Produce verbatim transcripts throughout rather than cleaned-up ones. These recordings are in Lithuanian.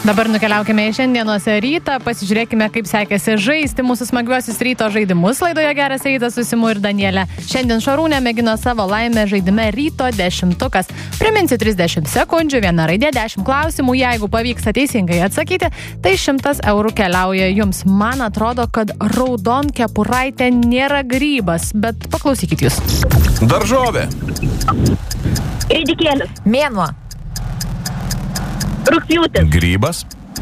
Dabar nukeliaukime į šiandienos rytą, pasižiūrėkime, kaip sekėsi žaisti mūsų smagiuosius ryto žaidimus. Laidoje Geras rytas su Simu ir Danielė. Šiandien Šarūnė mėgino savo laimę žaidime Ryto dešimtukas. Priminsiu trisdešimt sekundžių, viena raidė, dešimt klausimų. Jeigu pavyksta teisingai atsakyti, tai šimtas eurų keliauja jums. Man atrodo, kad raudonkepuraitė nėra grybas, bet paklausykit jūs. Daržovė. Ridikėlis. Mėnuo. Rugpjūtis. Grybas.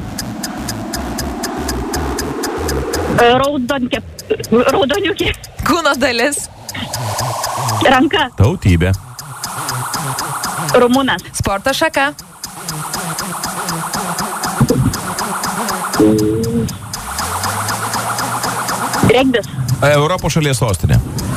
Raudonkep... Raudoniukė. Kūno dalis. Ranka. Tautybė. Rumunas. Sporto šaka. Regbis. Europos šalies sostinė.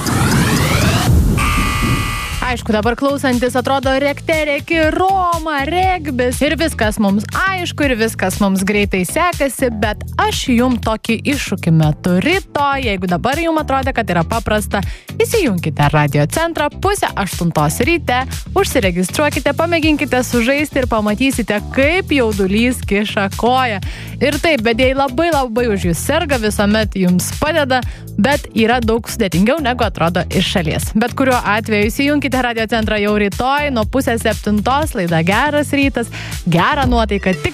Aišku, dabar klausantis atrodo rekte reki Roma, regbis ir viskas mums aišku ir viskas mums greitai sekasi, bet aš jum tokį iššūkį metu rytoj. Jeigu dabar jum atrodo, kad yra paprasta, įsijunkite radio centrą pusę aštuntos ryte, užsiregistruokite, pamėginkite sužaisti ir pamatysite, kaip jaudulys kiša koją. Ir taip, vedėjai labai labai už jūs serga, visuomet jums padeda, bet yra daug sudėtingiau negu atrodo iš šalies. Bet kuriuo atveju įsijunkite radio centrą jau rytoj nuo pusės septintos, laida Geras rytas, gerą nuotaiką tik